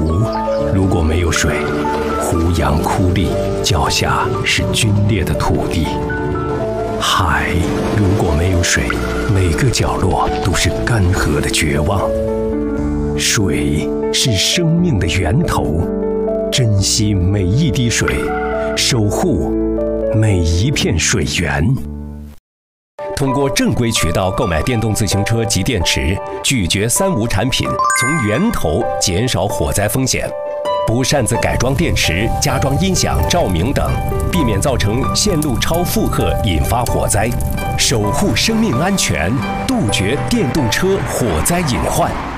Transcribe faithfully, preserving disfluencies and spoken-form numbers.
湖，如果没有水，湖洋枯立，脚下是龟裂的土地。海如果没有水，每个角落都是干涸的绝望。水是生命的源头，珍惜每一滴水，守护每一片水源。通过正规渠道购买电动自行车及电池，拒绝三无产品，从源头减少火灾风险。不擅自改装电池、加装音响、照明等，避免造成线路超负荷引发火灾，守护生命安全，杜绝电动车火灾隐患。